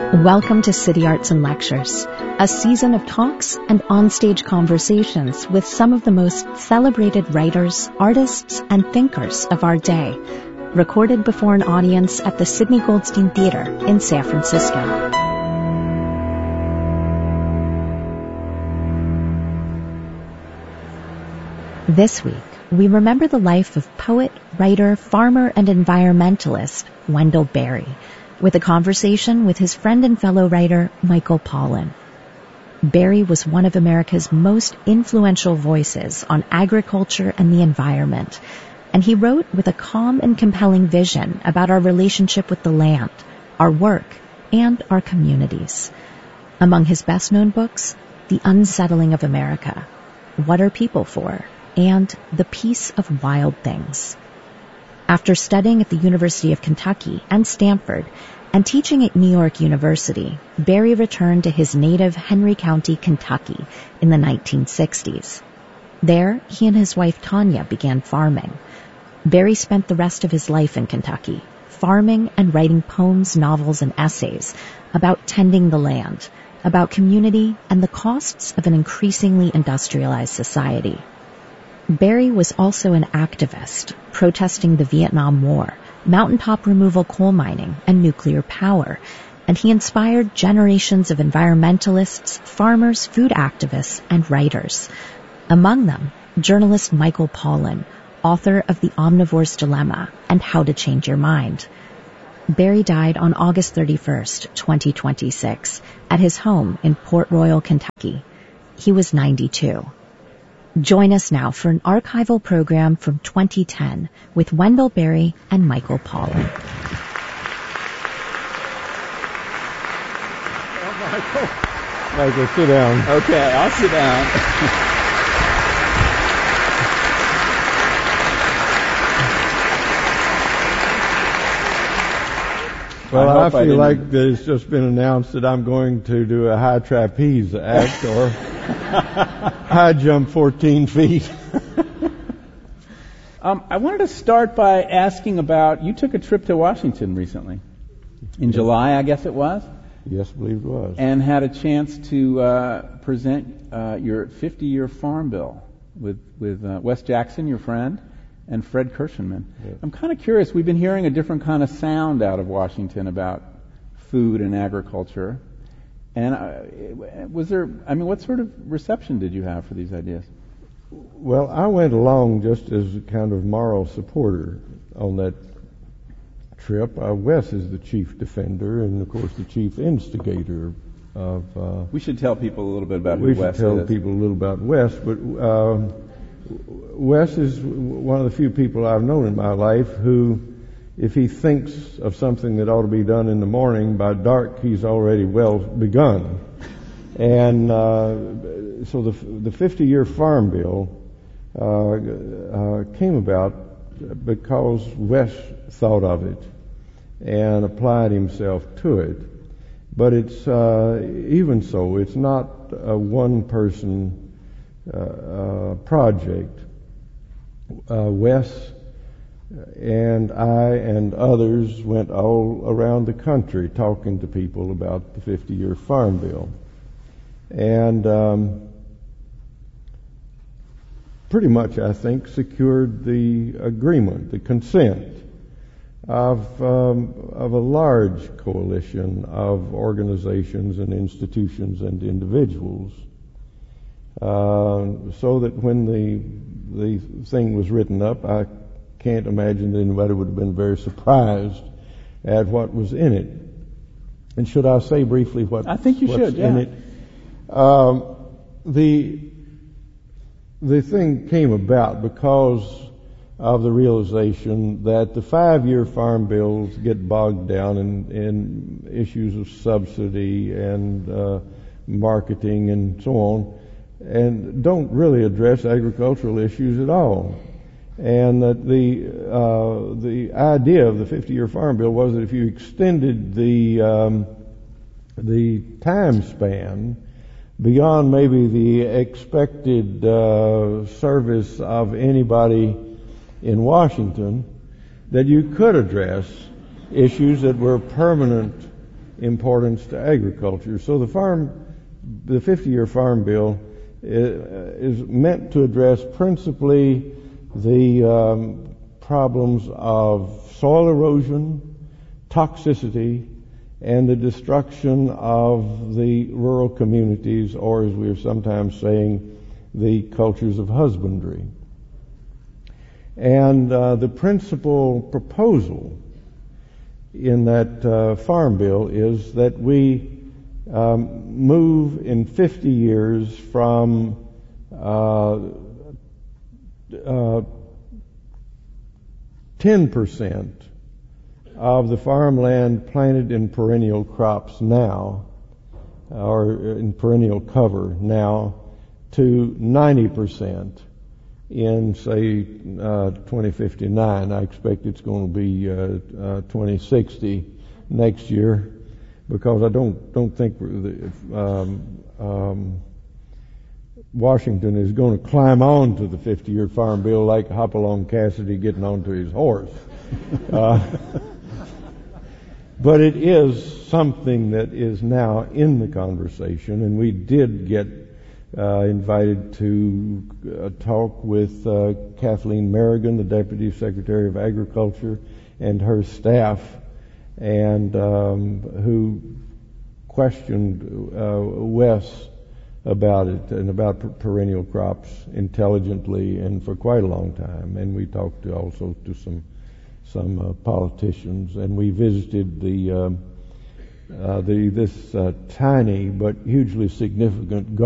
Welcome to City Arts and Lectures, a season of talks and onstage conversations with some of the most celebrated writers, artists, and thinkers of our day, recorded before an audience at the Sidney Goldstein Theater in San Francisco. This week, we remember the life of poet, writer, farmer, and environmentalist Wendell Berry, with a conversation with his friend and fellow writer, Michael Pollan. Berry was one of America's most influential voices on agriculture and the environment, and he wrote with a calm and compelling vision about our relationship with the land, our work, and our communities. Among his best-known books, The Unsettling of America, What Are People For?, and The Peace of Wild Things. After studying at the University of Kentucky and Stanford and teaching at New York University, Berry returned to his native Henry County, Kentucky in the 1960s. There, he and his wife Tanya began farming. Berry spent the rest of his life in Kentucky, farming and writing poems, novels, and essays about tending the land, about community, and the costs of an increasingly industrialized society. Berry was also an activist, protesting the Vietnam War, mountaintop removal coal mining, and nuclear power, and he inspired generations of environmentalists, farmers, food activists, and writers. Among them, journalist Michael Pollan, author of The Omnivore's Dilemma and How to Change Your Mind. Berry died on August 31st, 2026, at his home in Port Royal, Kentucky. He was 92. Join us now for an archival program from 2010 with Wendell Berry and Michael Pollan. Michael, sit down. Okay, I'll sit down. Well, I feel like it's just been announced that I'm going to do a high trapeze act or high jump 14 feet. I wanted to start by asking about, you took a trip to Washington recently. In July, I guess it was? Yes, I believe it was. And had a chance to present your 50-year farm bill with Wes Jackson, your friend, and Fred Kirshenman. Yes. I'm kind of curious. We've been hearing a different kind of sound out of Washington about food and agriculture. And what sort of reception did you have for these ideas? Well, I went along just as a kind of moral supporter on that trip. Wes is the chief defender and, of course, the chief instigator of... we should tell people a little bit about who Wes is. We should tell people a little about Wes, but... Wes is one of the few people I've known in my life who, if he thinks of something that ought to be done in the morning, by dark he's already well begun. And so the 50-year farm bill came about because Wes thought of it and applied himself to it. But it's even so, it's not a one-person project. Wes and I and others went all around the country talking to people about the 50-year farm bill. And pretty much, I think, secured the agreement, the consent of a large coalition of organizations and institutions and individuals. So that when the thing was written up, I can't imagine that anybody would have been very surprised at what was in it. And should I say briefly what's in it? The thing came about because of the realization that the 5-year farm bills get bogged down in issues of subsidy and marketing and so on, and don't really address agricultural issues at all. And that the idea of the 50-year farm bill was that if you extended the time span beyond maybe the expected service of anybody in Washington, that you could address issues that were permanent importance to agriculture. So the 50-year Farm Bill is meant to address principally the problems of soil erosion, toxicity, and the destruction of the rural communities, or as we are sometimes saying, the cultures of husbandry. And the principal proposal in that Farm Bill is that we move in 50 years from 10% of the farmland planted in perennial crops now, or in perennial cover now, to 90% in, say, 2059. I expect it's going to be 2060 next year, because I don't think Washington is going to climb on to the 50-year Farm Bill like Hopalong Cassidy getting onto his horse. But it is something that is now in the conversation, and we did get invited to talk with Kathleen Merrigan, the Deputy Secretary of Agriculture, and her staff, and who questioned Wes about it and about perennial crops intelligently and for quite a long time. And we talked also to some politicians, and we visited this tiny but hugely significant